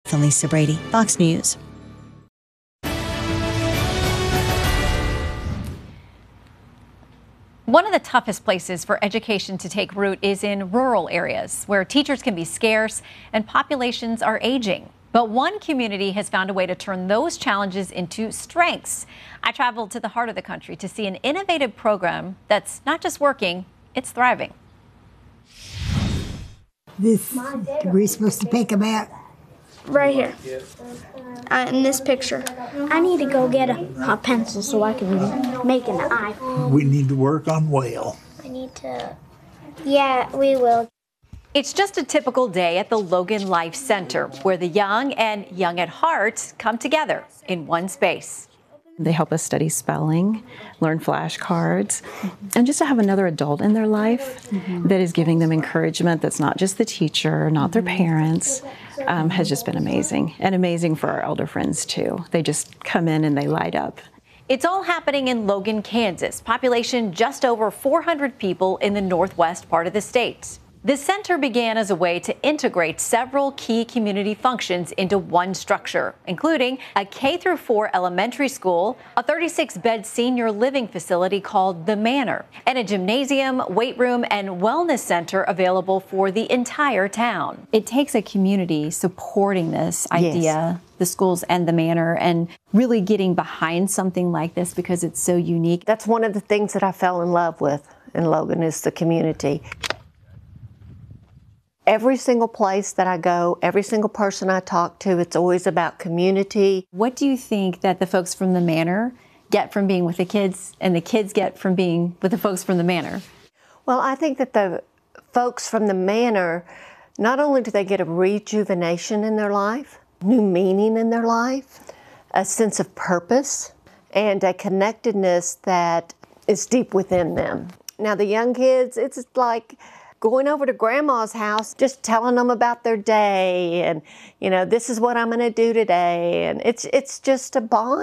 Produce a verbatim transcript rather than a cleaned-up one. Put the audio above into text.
Lisa Brady, Fox News. One of the toughest places for education to take root is in rural areas where teachers can be scarce and populations are aging. But one community has found a way to turn those challenges into strengths. I traveled to the heart of the country to see an innovative program that's not just working, it's thriving. This, we're supposed to pick them out. Right here, uh, in this picture. I need to go get a, a pencil so I can make an eye. We need to work on whale. I need to, yeah, we will. It's just a typical day at the Logan Life Center, where the young and young at heart come together in one space. They help us study spelling, learn flashcards, and just to have another adult in their life mm-hmm. that is giving them encouragement that's not just the teacher, not their parents, um, has just been amazing. And amazing for our elder friends, too. They just come in and they light up. It's all happening in Logan, Kansas, population just over four hundred people in the northwest part of the state. The center began as a way to integrate several key community functions into one structure, including a K through four elementary school, a thirty-six bed senior living facility called The Manor, and a gymnasium, weight room, and wellness center available for the entire town. It takes a community supporting this idea, yes. the schools and the Manor, and really getting behind something like this because it's so unique. That's one of the things that I fell in love with in Logan is the community. Every single place that I go, every single person I talk to, it's always about community. What do you think that the folks from the Manor get from being with the kids and the kids get from being with the folks from the Manor? Well, I think that the folks from the Manor, not only do they get a rejuvenation in their life, new meaning in their life, a sense of purpose, and a connectedness that is deep within them. Now, the young kids, it's like going over to grandma's house, just telling them about their day and, you know, this is what I'm going to do today. And it's, it's just a bond.